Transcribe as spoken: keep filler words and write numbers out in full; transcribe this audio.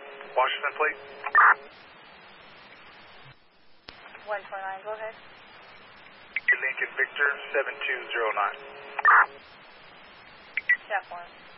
Washington, please. one twenty-nine, go ahead. Lincoln Victor, seven two zero nine. Chef one.